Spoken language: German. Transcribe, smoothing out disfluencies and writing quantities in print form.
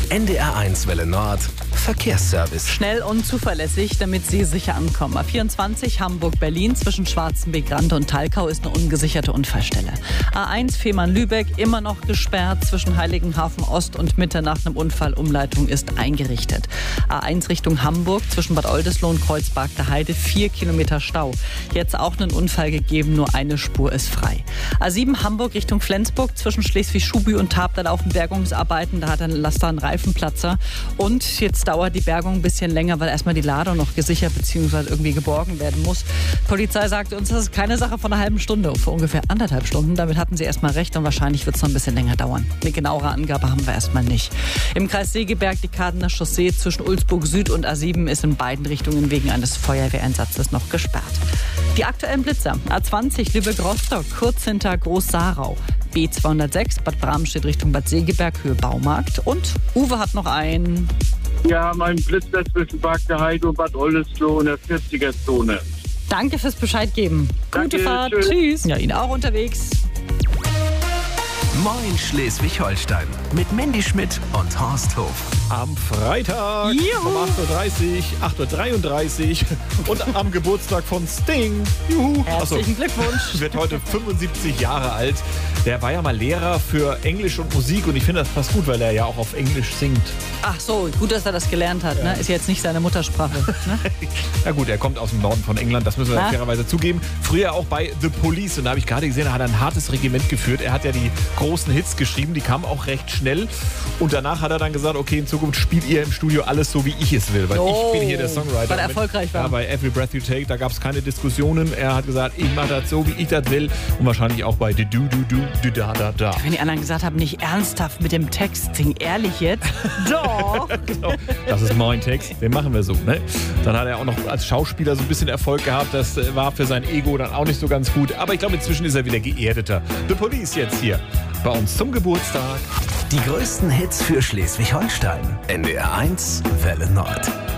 NDR1 Welle Nord. Verkehrsservice. Schnell und zuverlässig, damit Sie sicher ankommen. A24 Hamburg-Berlin zwischen Schwarzenbeck-Rand und Talkau ist eine ungesicherte Unfallstelle. A1 Fehmarn-Lübeck immer noch gesperrt zwischen Heiligenhafen Ost und Mitte nach einem Unfall. Umleitung ist eingerichtet. A1 Richtung Hamburg zwischen Bad Oldesloe und Kreuzberg der Heide 4 Kilometer Stau. Jetzt auch einen Unfall gegeben, nur eine Spur ist frei. A7 Hamburg Richtung Flensburg zwischen Schleswig-Schuby und Tab, da laufen Bergungsarbeiten, da hat ein Laster einen Reifenplatzer. Und jetzt dauert die Bergung ein bisschen länger, weil erstmal die Ladung noch gesichert bzw. irgendwie geborgen werden muss. Die Polizei sagt uns, das ist keine Sache von einer halben Stunde, für ungefähr 1,5 Stunden. Damit hatten sie erstmal recht und wahrscheinlich wird es noch ein bisschen länger dauern. Eine genauere Angabe haben wir erstmal nicht. Im Kreis Segeberg die Kadener Chaussee zwischen Ulzburg Süd und A7 ist in beiden Richtungen wegen eines Feuerwehreinsatzes noch gesperrt. Die aktuellen Blitzer: A20 Lübeck-Rostock, kurz hinter Groß-Sarau. B206 Bad Bramstedt Richtung Bad Segeberg, Höhe Baumarkt. Und Uwe hat noch einen... Wir haben einen Blitzer zwischen Park der Heide und Bad Oldesloe in der 40er-Zone. Danke fürs Bescheid geben. Danke, Gute Fahrt. tschüss. Ja, Ihnen auch unterwegs. Moin Schleswig-Holstein. Mit Mandy Schmidt und Horst Hof. Am Freitag Juhu. um 8.33 Uhr und am Geburtstag von Sting. Juhu. Herzlichen Glückwunsch. Wird heute 75 Jahre alt. Der war ja mal Lehrer für Englisch und Musik und ich finde das passt gut, weil er ja auch auf Englisch singt. Ach so, gut, dass er das gelernt hat. Ne? Ist jetzt nicht seine Muttersprache. Ne? Na gut, er kommt aus dem Norden von England, das müssen wir fairerweise zugeben. Früher auch bei The Police und da habe ich gerade gesehen, er hat ein hartes Regiment geführt. Er hat ja die großen Hits geschrieben, die kamen auch recht schnell und danach hat er dann gesagt, okay, in Zukunft spielt ihr im Studio alles so, wie ich es will, weil ich bin hier der Songwriter. Weil er erfolgreich war. Ja, bei Every Breath You Take, da gab es keine Diskussionen. Er hat gesagt, ich mache das so, wie ich das will und wahrscheinlich auch bei The Do Do Do Do Da Da Da. Wenn die anderen gesagt haben, nicht ernsthaft mit dem Text, sing ehrlich jetzt. Doch. Genau. Das ist mein Text, den machen wir so. Ne? Dann hat er auch noch als Schauspieler so ein bisschen Erfolg gehabt. Das war für sein Ego dann auch nicht so ganz gut. Aber ich glaube, inzwischen ist er wieder geerdeter. The Police jetzt hier bei uns zum Geburtstag. Die größten Hits für Schleswig-Holstein. NDR1 Welle Nord.